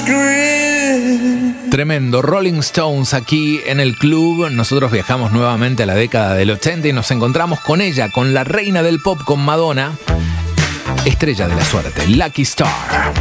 Tremendo, Rolling Stones aquí en el club. Nosotros viajamos nuevamente a la década del 80 y nos encontramos con ella, con la reina del pop, con Madonna, estrella de la suerte, Lucky Star.